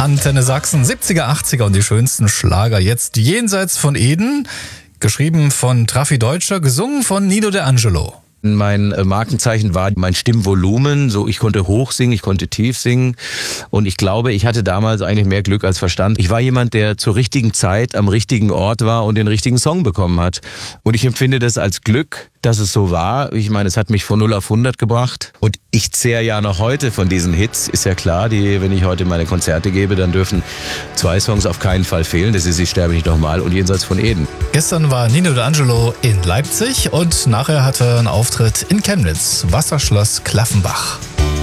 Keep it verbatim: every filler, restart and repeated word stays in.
Antenne Sachsen, siebziger, achtziger und die schönsten Schlager jetzt jenseits von Eden. Geschrieben von Traffi Deutscher, gesungen von Nino De Angelo. Mein Markenzeichen war mein Stimmvolumen, so ich konnte hoch singen, ich konnte tief singen und ich glaube, ich hatte damals eigentlich mehr Glück als Verstand. Ich war jemand, der zur richtigen Zeit am richtigen Ort war und den richtigen Song bekommen hat. Und ich empfinde das als Glück, dass es so war. Ich meine, es hat mich von null auf hundert gebracht und ich zehre ja noch heute von diesen Hits, ist ja klar, die, wenn ich heute meine Konzerte gebe, dann dürfen zwei Songs auf keinen Fall fehlen. Das ist Ich sterbe nicht nochmal und Jenseits von Eden. Gestern war Nino De Angelo in Leipzig und nachher hatte er einen Auftritt in Chemnitz, Wasserschloss Klaffenbach.